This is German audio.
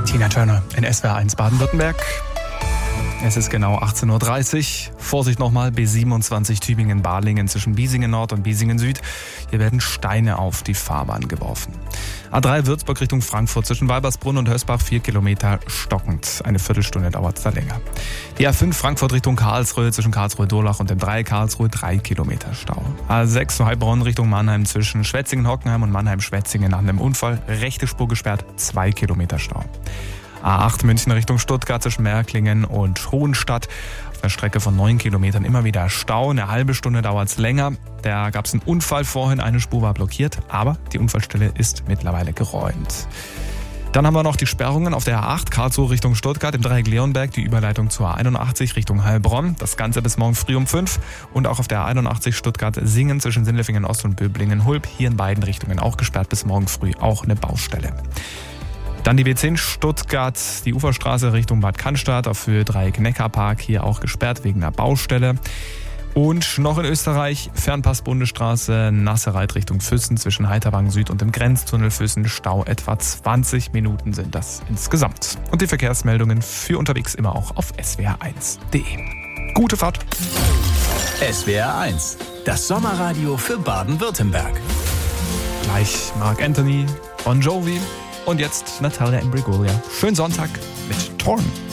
Tina Turner in SWR 1 Baden-Württemberg. Es ist genau 18.30 Uhr. Vorsicht nochmal, B27 Tübingen-Balingen zwischen Biesingen Nord und Biesingen Süd. Hier werden Steine auf die Fahrbahn geworfen. A3 Würzburg Richtung Frankfurt zwischen Walbersbrunn und Hösbach 4 Kilometer stockend. Eine Viertelstunde dauert es da länger. Die A5 Frankfurt Richtung Karlsruhe zwischen Karlsruhe-Durlach und dem Dreieck Karlsruhe 3 Kilometer Stau. A6 Heilbronn Richtung Mannheim zwischen Schwetzingen-Hockenheim und Mannheim-Schwetzingen nach einem Unfall. Rechte Spur gesperrt, 2 Kilometer Stau. A8 München Richtung Stuttgart zwischen Märklingen und Hohenstadt. Auf einer Strecke von 9 Kilometern immer wieder Stau. Eine halbe Stunde dauert es länger. Da gab es einen Unfall vorhin, eine Spur war blockiert, aber die Unfallstelle ist mittlerweile geräumt. Dann haben wir noch die Sperrungen auf der A8 Karlsruhe Richtung Stuttgart im Dreieck Leonberg, die Überleitung zur A81 Richtung Heilbronn. Das Ganze bis morgen früh um 5. Und auch auf der A81 Stuttgart-Singen zwischen Sindelfingen Ost und Böblingen-Hulb. Hier in beiden Richtungen auch gesperrt bis morgen früh, auch eine Baustelle. Dann die B10 Stuttgart, die Uferstraße Richtung Bad Cannstatt auf Höhe Dreieck Neckarpark, hier auch gesperrt wegen einer Baustelle. Und noch in Österreich, Fernpass Bundesstraße, Nassereit Richtung Füssen zwischen Heiterwang Süd und dem Grenztunnel Füssen, Stau etwa 20 Minuten sind das insgesamt. Und die Verkehrsmeldungen für unterwegs immer auch auf swr1.de. Gute Fahrt! SWR 1, das Sommerradio für Baden-Württemberg. Gleich Mark Anthony, Bon Jovi. Und jetzt Natalia Imbruglia. Schönen Sonntag mit Torn.